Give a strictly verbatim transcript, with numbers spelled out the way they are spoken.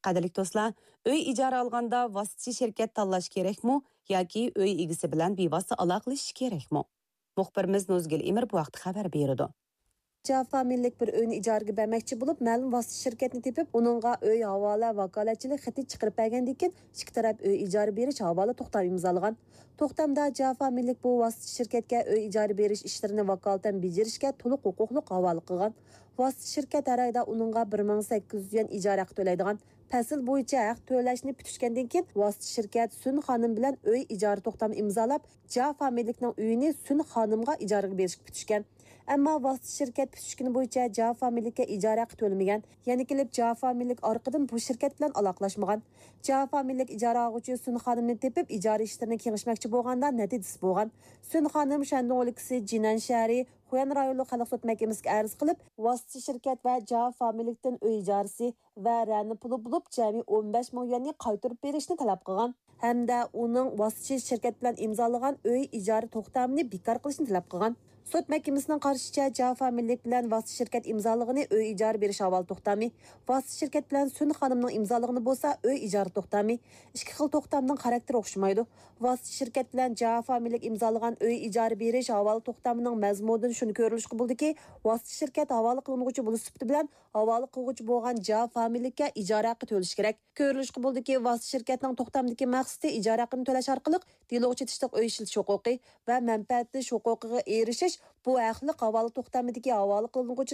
Qadrli do'stlar, uy ijara olganda vositachi shirkat tanlash kerakmi yoki uy egasi bilan bevosita aloqalashish kerakmi? Muxbirimiz Nozgul Emir bu vaqt xabar berdi. Familik bir uyni ijaraga bermoqchi bo'lib, ma'lum vosita shirkatni tepib, uningga uy havola vakolatchilik xati chiqarib bergandan keyin ikki taraf uy ijara berish havola to'xtam imzolagan. To'xtamda Familik bu vosita shirkatga uy ijara berish ishlarini vakolatan bajarishga to'liq huquqli havola qilgan. Vosita shirkat har oyda uningga bir ming sakkiz yuz yuan ijara haqi to'laydigan. Fasl bo'yicha haq to'lashni bitishgandan keyin vosita shirkat Sun xonim bilan uy ijara to'xtam imzolab, Familikning uyini Sun xonimga ijaraga berishga bitishgan. Ammo vosita shirkat bitishkini bo'yicha Familikka ijara haqi to'lamagan. Yana kelib Familik orqadan bu shirkat bilan aloqalashmagan. Familik ijara oluvchi Sun xonimni tepib ijara ishlarini kengashmoqchi bo'lganda natijasi bo'lgan. Sun xonim Shandong o'lkasi Jinan shahri Xuyan rayonluq xalq sud mahkamasiga arz qilib, vosita shirkat va Familikdan uy ijarasi va rani puli bo'lib jami o'n besh ming yuanni qaytarib berishni talab qilgan. Hamda uning vosita shirkat bilan imzolagan uy ijara to'xtamini bekor qilishni talab qilgan. Sud mahkamasining qarashicha Familik bilan vosita shirkat imzolag'ini uy ijara berish havola to'xtami, vosita shirkat bilan Sun xonimning imzolag'ini bo'lsa uy ijara to'xtami. Ikki xil to'xtamning xarakteri o'xshamaydi. Vosita shirkat bilan Familik imzolagan uy ijara berish havola to'xtamining mazmunidan shuni ko'rilish qildiki, vosita shirkat havola qilinuvchi bo'lish sifati bilan havola qiluvchi bo'lgan Familikka ijara haqi to'lash kerak. Ko'rilish qildiki, vosita shirkatning to'xtamdagi maqsadi ijara haqini to'lash orqali dialoq chetishliq uy ishlatish huquqi va manfaatli huquqiga erishish. Bu haqli havola to'xtamidagi havola qilinuvchi